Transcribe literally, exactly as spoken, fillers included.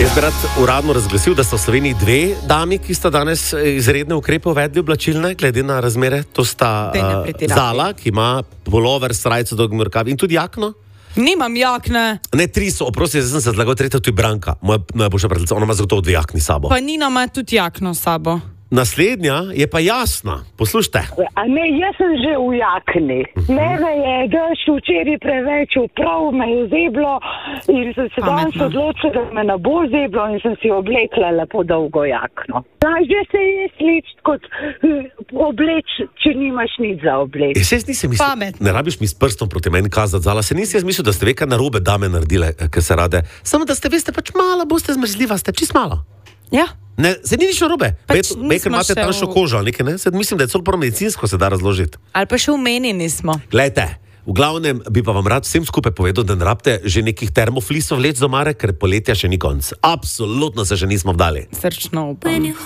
Jaz bi rad uradno razglasil, da sta v Sloveniji dve dami, ki sta danes izredne ukrepe uvedli oblačilne, glede na razmere. To sta uh, Zala, ki ima pulover, srajco, dolgim rokav in tudi jakno. Nimam jakne. Ne, tri so, oprosti, jaz sem se zlagal, tretja, tu je Branka, moja najboljša prijateljica, ona ima zagotovo dve jakni s sabo. Pa Nina ima tudi jakno s sabo. Naslednja je pa Jasna, poslušajte. A ne, jaz sem že v jakni. Uh-huh. Mene je dež včeraj preveč uprav, me je zeblo in sem se danes odločila, da me ne bo zeblo in sem si oblekla lepo dolgo jakno. Lažje se je sličiti kot obleč, če nimaš nič za obleč. E, se jaz nisem mislil, Pametno. ne rabiš mi s prstom proti meni kazati, Zala, se nisem jaz mislil, da ste veka narobe dame naredile, ker se rade. Samo da ste, veste, pač malo boste zmrzljiva, ste čist malo. Ja. Ne, se ni nič narobe. Pač Bejker imate tanjšo kožo, ali nekaj, ne? Se, mislim, da je celo prav medicinsko se da razložiti. Ali pa še v meni nismo. Glejte, v glavnem bi pa vam rad vsem skupaj povedal, da ne rabite že nekih termoflisov vleč z omare, ker poletja še ni konc. Absolutno se še nismo vdali. Srčno upam.